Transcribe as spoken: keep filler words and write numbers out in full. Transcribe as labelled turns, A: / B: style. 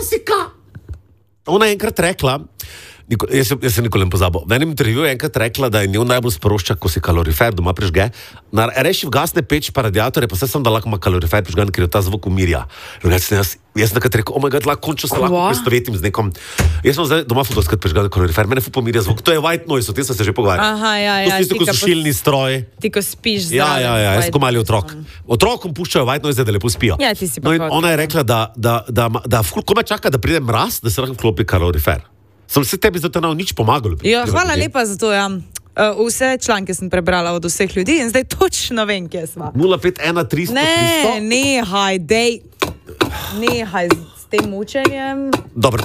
A: klasika! Ona je enkrat rekla, Niko, jaz, jaz sem nikoli ne pozabil. V enem intervjuju je enkrat rekla, da je njo najbolj sprošča, ko si kalorifer doma prižge. Na, reši vgasne peč pa radiatorje, pa se sem da lahko ima kalorifer prižgan, ker je ta zvok umirja. Jaz, jaz nekaj rekel, oh my god, lahko končno se lahko poistovetim z nekom. Jaz sem zdaj doma fotoskrat prižgan kalorifer, mene fu pomirja zvok. To je white noise, o tem sem se že pogovarjal.
B: Aha, ja, ja.
A: To si isto kot sušilni stroj.
B: Ti ko spiš
A: ja, ja, ja, jaz ko mali otrok. Otrokom puščajo white noise, da lepo spijo.
B: Ja, ti si pa
A: no, ona je rekla, da, da, da, da, da, da ko me čaka, da pride mraz, da se lahko vklopi kalorifer. Sem se tebi zato nam nič pomagalo.
B: Ja, hvala lepa za to, ja. Uh, vse članke sem prebrala od vseh ljudi in zdaj točno vem, kje sva.
A: nula pet ena tri sto
B: Ne, nehaj, dej. Nehaj s tem učenjem.
A: Dobro.